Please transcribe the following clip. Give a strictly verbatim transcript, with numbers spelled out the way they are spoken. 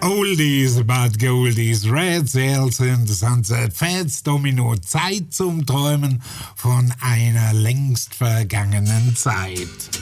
Oldies but Goldies, Red Sails in the Sunset, Fats Domino, Zeit zum Träumen von einer längst vergangenen Zeit.